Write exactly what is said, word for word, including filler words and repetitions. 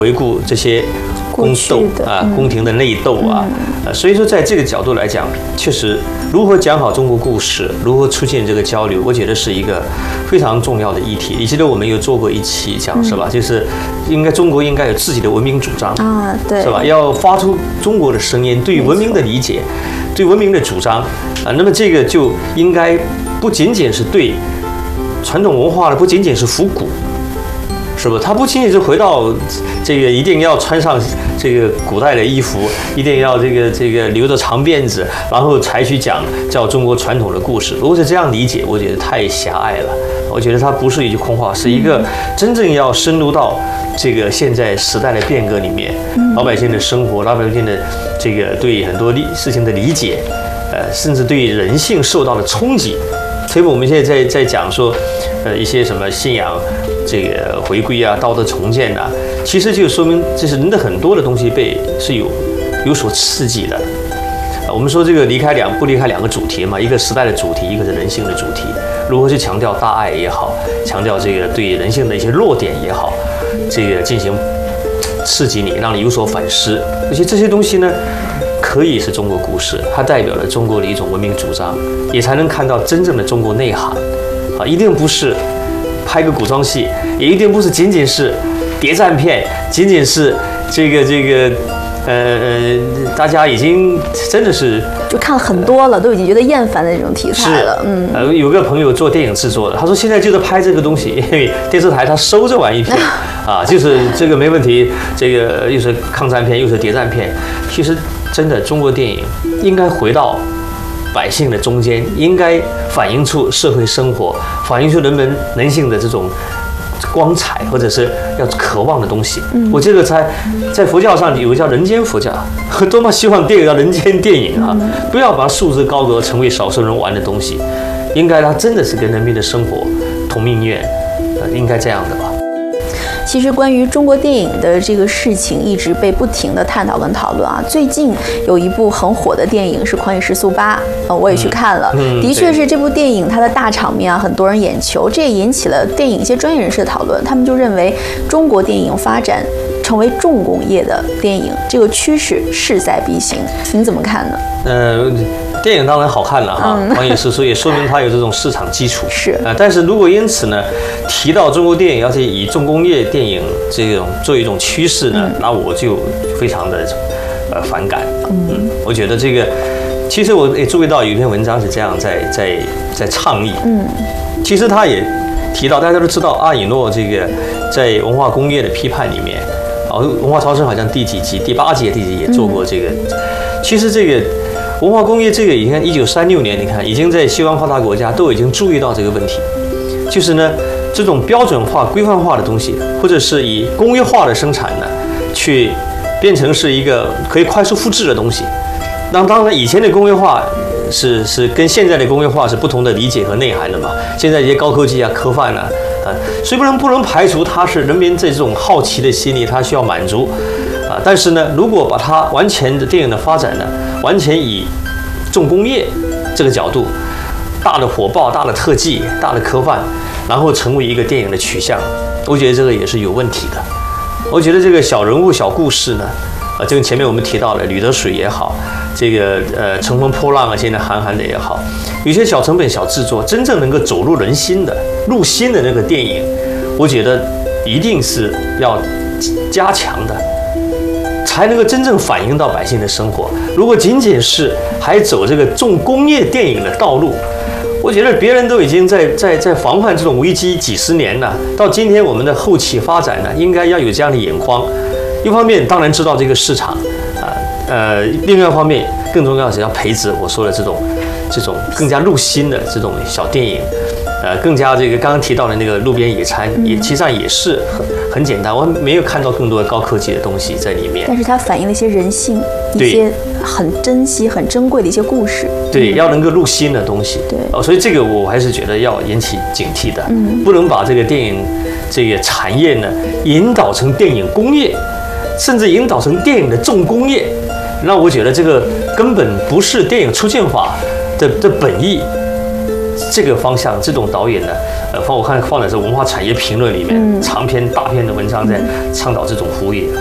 回顾这些宫斗啊、宫廷的内斗啊，呃，所以说在这个角度来讲，确实如何讲好中国故事，如何出现这个交流，我觉得是一个非常重要的议题。你记得我们有做过一期讲是吧？就是应该中国应该有自己的文明主张啊，对， 是吧？要发出中国的声音，对文明的理解，对文明的主张啊。那么这个就应该不仅仅是对传统文化的，不仅仅是复古。是不？他不仅仅是回到这个一定要穿上这个古代的衣服，一定要这个这个留着长辫子，然后才去讲叫中国传统的故事。如果是这样理解，我觉得太狭隘了。我觉得它不是一句空话，是一个真正要深入到这个现在时代的变革里面，老百姓的生活，老百姓的这个对很多事情的理解，呃，甚至对人性受到的冲击。所以我们现在在在讲说，呃，一些什么信仰。这个回归啊，道德重建啊，其实就说明这是人的很多的东西被是有有所刺激的。我们说这个离开两不离开两个主题嘛，一个时代的主题，一个是人性的主题。如何去强调大爱也好，强调这个对人性的一些弱点也好，这个进行刺激你，让你有所反思。而且这些东西呢，可以是中国故事，它代表了中国的一种文明主张，也才能看到真正的中国内涵啊，一定不是。拍个古装戏，也一定不是仅仅是谍战片，仅仅是这个这个，呃呃，大家已经真的是就看了很多了，都已经觉得厌烦的那种题材了。嗯， 呃，有个朋友做电影制作的，他说现在就在拍这个东西，因为电视台他收这玩意片啊，就是这个没问题，这个又是抗战片又是谍战片，其实真的中国电影应该回到。百姓的中间应该反映出社会生活，反映出人们人性的这种光彩，或者是要渴望的东西。嗯、我这个在在佛教上有个叫人间佛教，多么希望电影叫人间电影啊！嗯、不要把束之高阁，成为少数人玩的东西，应该它真的是跟人民的生活同命运，呃，应该这样的吧。 其实关于中国电影的这个事情一直被不停的探讨跟讨论啊。最近有一部很火的电影是《狂野时速八》，呃，我也去看了，嗯嗯、的确是这部电影它的大场面啊，很多人眼球，这也引起了电影一些专业人士的讨论。他们就认为中国电影发展成为重工业的电影，这个趋势势在必行。您怎么看呢？ 呃。电影当然好看了哈，《狂野时速》也说明它有这种市场基础。 是啊，但是如果因此呢，提到中国电影要是以重工业电影这种作为一种趋势呢，嗯、那我就非常的呃反感。嗯，嗯我觉得这个，其实我也注意到有一篇文章是这样在在在倡议。嗯，其实他也提到，大家都知道阿以诺这个在文化工业的批判里面，啊，文化超生好像第几集，第八集、第几集也做过这个。嗯、其实这个。文化工业这个，你看，一九三六年，你看已经在西方发达国家都已经注意到这个问题，就是呢，这种标准化、规范化的东西，或者是以工业化的生产呢，去变成是一个可以快速复制的东西。那当然，以前的工业化是是跟现在的工业化是不同的理解和内涵的嘛。现在一些高科技啊、科幻啊，啊，所以不能不能排除它是人民这种好奇的心理，它需要满足。啊，但是呢，如果把它完全的电影的发展呢，完全以重工业这个角度，大的火爆、大的特技、大的科幻，然后成为一个电影的取向，我觉得这个也是有问题的。我觉得这个小人物、小故事呢，啊，就跟前面我们提到的《吕得水》也好，这个呃《乘风破浪》啊，现在韩寒的也好，有些小成本、小制作，真正能够走入人心的、入心的那个电影，我觉得一定是要加强的。才能够真正反映到百姓的生活。如果仅仅是还走这个重工业电影的道路，我觉得别人都已经在在在防范这种危机几十年了。到今天我们的后期发展呢，应该要有这样的眼光。一方面当然知道这个市场啊，呃，另外一方面更重要的是要培植我说的这种这种更加入心的这种小电影。呃，更加这个刚刚提到的那个路边野餐，也其实上也是很很简单，我没有看到更多的高科技的东西在里面。 但是它反映了一些人性，一些很珍惜、很珍贵的一些故事。 对，要能够入心的东西。 对， 哦，所以这个我还是觉得要引起警惕的，嗯，不能把这个电影这个产业呢引导成电影工业，甚至引导成电影的重工业。那我觉得这个根本不是电影出现法的的本意。 这个方向，这种导演呢，呃，放我看放的是《文化产业评论》里面、嗯、长篇大篇的文章在倡导这种服务业。